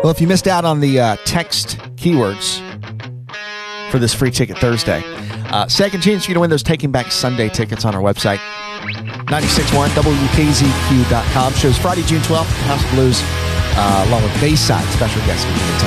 Well, if you missed out on the text keywords for this Free Ticket Thursday, second chance for you to win those Taking Back Sunday tickets on our website, 96.1 WKZQ.com. Shows Friday, June 12th, House of Blues, along with Bayside special guest.